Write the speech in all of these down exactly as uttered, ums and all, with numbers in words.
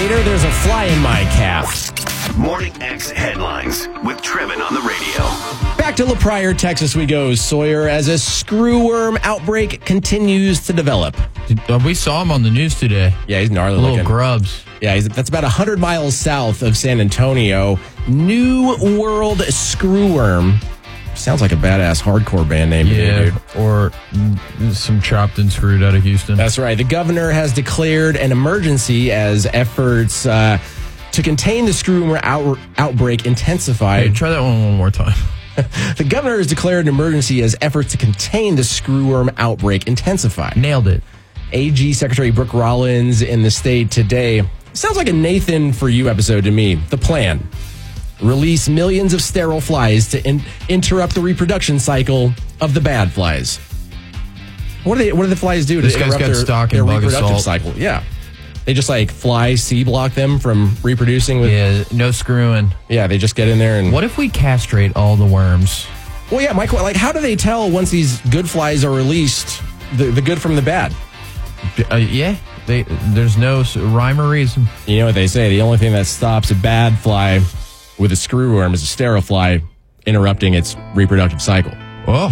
later, there's a fly in my calf. Morning X headlines with Trevin on the radio. Back to La Pryor, Texas we go, Sawyer, as a screwworm outbreak continues to develop. Uh, we saw him on the news today. Yeah, he's gnarly Little looking. grubs. Yeah, he's, that's about one hundred miles south of San Antonio. New World Screwworm. Sounds like a badass hardcore band name. Yeah, dude. or mm, some chopped and screwed out of Houston. That's right. The governor has declared an emergency as efforts uh, to contain the screwworm out, outbreak intensify. Hey, try that one one more time. The governor has declared an emergency as efforts to contain the screwworm outbreak intensify. Nailed it. A G Secretary Brooke Rollins in the state today. Sounds like a Nathan for You episode to me. The plan: release millions of sterile flies to in- interrupt the reproduction cycle of the bad flies. What do they? What do the flies do to This guy's interrupt got their, stock in their bug reproductive assault. cycle? Yeah, they just like fly C block them from reproducing. With, Yeah, no screwing. yeah, they just get in there and. What if we castrate all the worms? Well, yeah, Michael. Like, how do they tell once these good flies are released, the, the good from the bad? Uh, yeah, they, there's no s- rhyme or reason. You know what they say? The only thing that stops a bad fly with a screwworm is a sterile fly interrupting its reproductive cycle. Oh,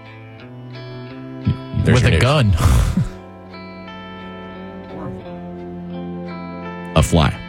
There's with your a news. gun. A fly.